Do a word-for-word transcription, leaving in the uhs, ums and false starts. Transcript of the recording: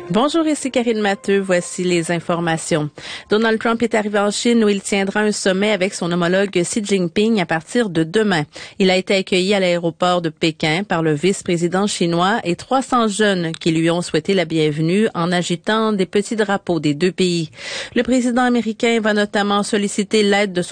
Bonjour, ici Karine Matteux. Voici les informations. Donald Trump est arrivé en Chine où il tiendra un sommet avec son homologue Xi Jinping à partir de demain. Il a été accueilli à l'aéroport de Pékin par le vice-président chinois et trois cents jeunes qui lui ont souhaité la bienvenue en agitant des petits drapeaux des deux pays. Le président américain va notamment solliciter l'aide de son